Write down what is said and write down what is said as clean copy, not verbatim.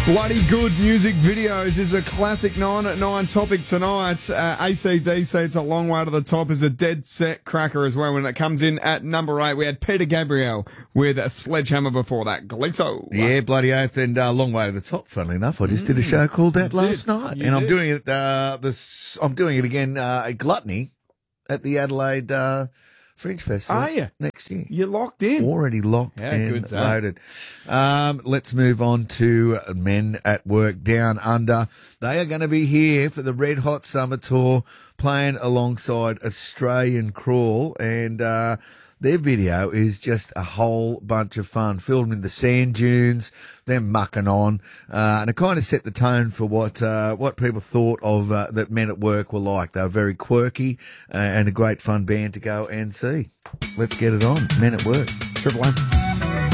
Bloody good music videos is a classic 9 at 9 topic tonight. AC/DC, it's a long way to the top, is a dead set cracker as well when it comes in at number 8. We had Peter Gabriel with a Sledgehammer before that. Gleeso. Yeah, bloody oath, and a long way to the top. Funnily enough, I just did a show called that last night, and I'm doing it. I'm doing it again at Gluttony at the Adelaide Fringe Festival. Are you? Next year. You're locked in. Already locked and good's that? loaded. Let's move on to Men at Work Down Under. They are going to be here for the Red Hot Summer Tour, playing alongside Australian Crawl, and their video is just a whole bunch of fun, filmed in the sand dunes, them mucking on, and it kind of set the tone for what people thought of that Men at Work were like. They were very quirky and a great fun band to go and see. Let's get it on, Men at Work. Triple M.